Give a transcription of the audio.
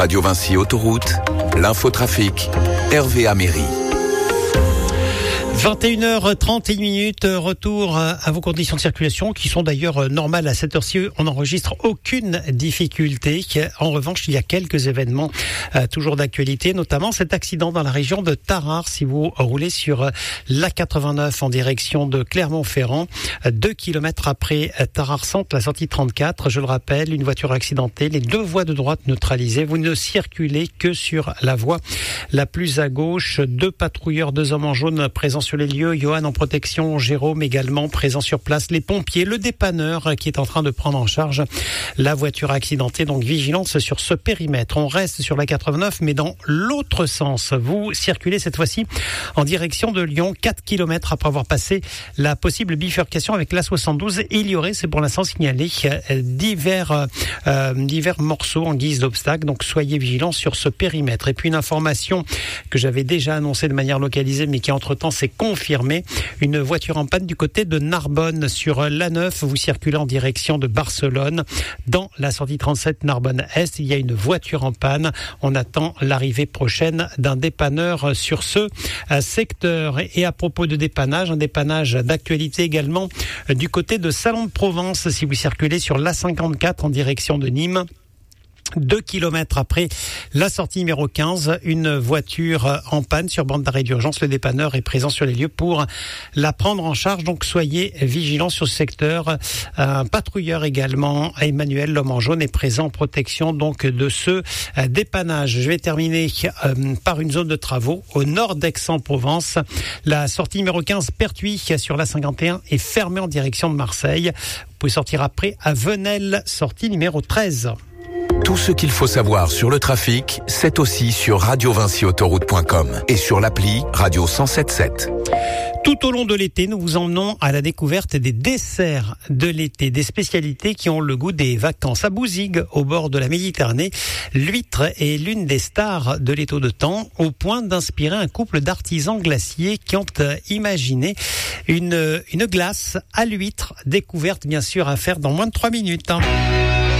Radio Vinci Autoroute, l'infotrafic, Hervé Améry. 21h31, retour à vos conditions de circulation qui sont d'ailleurs normales à cette heure-ci. On n'enregistre aucune difficulté. En revanche, il y a quelques événements toujours d'actualité, notamment cet accident dans la région de Tarare. Si vous roulez sur l'A89 en direction de Clermont-Ferrand, 2 km après Tarare-Centre, la sortie 34, je le rappelle, une voiture accidentée, les deux voies de droite neutralisées. Vous ne circulez que sur la voie la plus à gauche. 2 patrouilleurs, 2 hommes en jaune présents sur les lieux, Johan en protection, Jérôme également présent sur place, les pompiers, le dépanneur qui est en train de prendre en charge la voiture accidentée, donc vigilance sur ce périmètre. On reste sur la 89 mais dans l'autre sens. Vous circulez cette fois-ci en direction de Lyon, 4 km après avoir passé la possible bifurcation avec la 72. Il y aurait, c'est pour l'instant signalé, divers morceaux en guise d'obstacle, donc soyez vigilants sur ce périmètre. Et puis une information que j'avais déjà annoncée de manière localisée mais qui entre-temps s'est confirmé. Une voiture en panne du côté de Narbonne sur l'A9. Vous circulez en direction de Barcelone. Dans la sortie 37 Narbonne-Est, il y a une voiture en panne. On attend l'arrivée prochaine d'un dépanneur sur ce secteur. Et à propos de dépannage, un dépannage d'actualité également du côté de Salon de Provence. Si vous circulez sur l'A54 en direction de Nîmes, 2 km après la sortie numéro 15, une voiture en panne sur bande d'arrêt d'urgence. Le dépanneur est présent sur les lieux pour la prendre en charge. Donc soyez vigilants sur ce secteur. Un patrouilleur également, Emmanuel, l'homme en jaune, est présent en protection donc de ce dépannage. Je vais terminer par une zone de travaux au nord d'Aix-en-Provence. La sortie numéro 15, Pertuis sur la 51 est fermée en direction de Marseille. Vous pouvez sortir après à Venelle, sortie numéro 13. Tout ce qu'il faut savoir sur le trafic, c'est aussi sur radiovinciautoroute.com et sur l'appli Radio 107.7. Tout au long de l'été, nous vous emmenons à la découverte des desserts de l'été, des spécialités qui ont le goût des vacances. À Bouzigues, au bord de la Méditerranée, l'huître est l'une des stars de l'étau de temps, au point d'inspirer un couple d'artisans glaciers qui ont imaginé une glace à l'huître, découverte bien sûr à faire dans moins de 3 minutes.